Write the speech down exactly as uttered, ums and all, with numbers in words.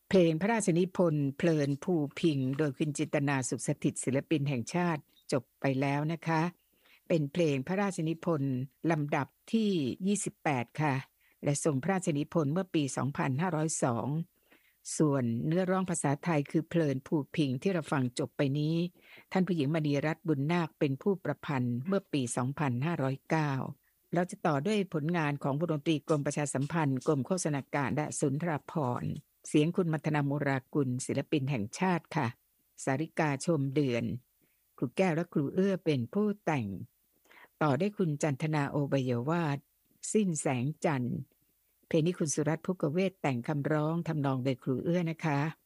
เพลงพระราชนิพนธ์เพลินภูพิงค์โดยคุณจินตนาสุขสถิตศิลปินแห่งชาติจบไปแล้วนะคะเป็นเพลงพระราชนิพนธ์ลำดับที่ยี่สิบแปดค่ะและทรงพระราชนิพนธ์เมื่อปีสองพันห้าร้อยสองส่วนเนื้อร้องภาษาไทยคือเพลินภูพิงค์ที่เราฟังจบไปนี้ท่านผู้หญิงมณีรัตน์บุญนาคเป็นผู้ประพันธ์เมื่อปีสองพันห้าร้อยเก้าเราจะต่อด้วยผลงานของวงดนตรีกรมประชาสัมพันธ์กรมโฆษณาการและสุนทรภรณ์เสียงคุณมัทนามุรากุลศิลปินแห่งชาติค่ะสาริกาชมเดือนครูแก้วและครูเอื้อเป็นผู้แต่งต่อได้คุณจันทนาโอบัยวาทสิ้นแสงจันทร์เพลงนี้คุณสุรัตน์ภุกเวศแต่งคำร้องทำนองโดยครูเอื้อนะคะ